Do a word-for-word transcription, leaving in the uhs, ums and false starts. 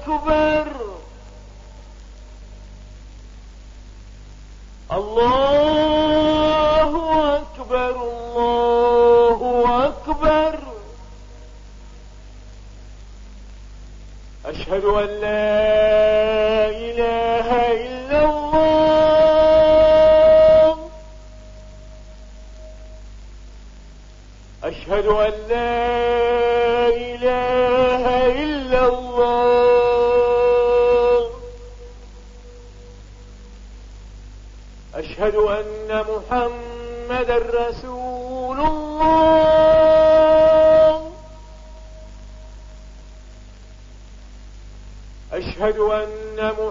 أكبر الله أكبر الله أكبر أشهد أن لا إله إلا الله أشهد أن لا إله إلا الله أشهد أن محمدا رسول الله أشهد أن